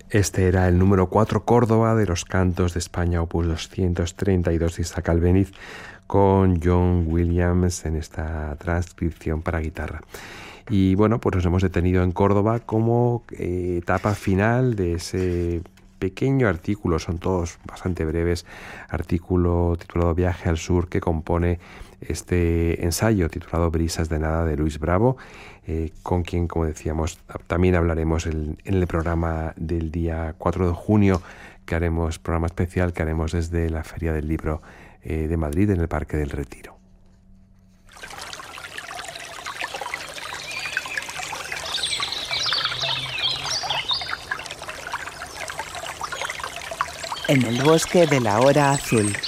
Este era el número 4 Córdoba de los Cantos de España, opus 232 de Isaac Albéniz, con John Williams en esta transcripción para guitarra. Y bueno, pues nos hemos detenido en Córdoba como etapa final de ese pequeño artículo, son todos bastante breves, artículo titulado Viaje al Sur, que compone este ensayo titulado Brisas de Nada de Luis Bravo, con quien, como decíamos, también hablaremos en el programa del día 4 de junio, que haremos, programa especial que haremos desde la Feria del Libro de Madrid, en el Parque del Retiro. En el bosque de la hora azul.